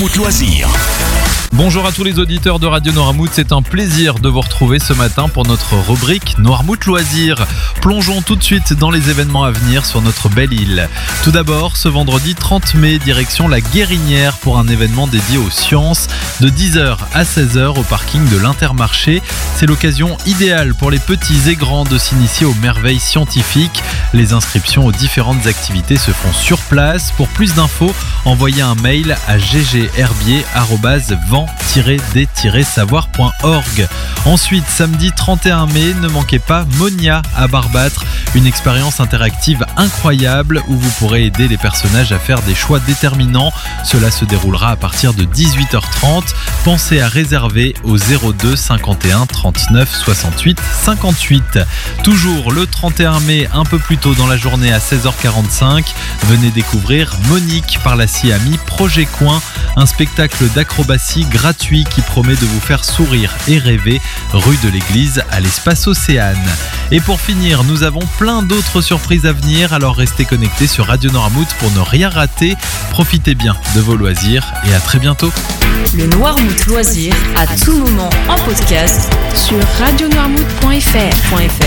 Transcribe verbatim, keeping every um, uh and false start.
Noirmouth Loisirs. Bonjour à tous les auditeurs de Radio Noirmouth, c'est un plaisir de vous retrouver ce matin pour notre rubrique Noirmouth Loisirs. Plongeons tout de suite dans les événements à venir sur notre belle île. Tout d'abord, ce vendredi trente mai, direction la Guérinière pour un événement dédié aux sciences de dix heures à seize heures au parking de l'Intermarché. C'est l'occasion idéale pour les petits et grands de s'initier aux merveilles scientifiques. Les inscriptions aux différentes activités se font sur place. Pour plus d'infos, envoyez un mail à ggherbier arobase vent tiret d tiret savoir point org. Ensuite, samedi trente et un mai, ne manquez pas Monia à Barbâtre, une expérience interactive incroyable où vous pourrez aider les personnages à faire des choix déterminants. Cela se déroulera à partir de dix-huit heures trente. Pensez à réserver au zéro deux cinquante et un trente-neuf soixante-huit cinquante-huit. Toujours le trente et un mai, un peu plus tôt dans la journée à seize heures quarante-cinq, venez découvrir Monique par la Siami Projet Coin, un spectacle d'acrobatie gratuit qui promet de vous faire sourire et rêver, rue de l'église à l'espace Océane. Et pour finir, nous avons plein d'autres surprises à venir, alors restez connectés sur Radio Noirmouth pour ne rien rater. Profitez bien de vos loisirs et à très bientôt. Le Noirmouth Loisirs à tout moment en podcast sur radio noirmouth point f r.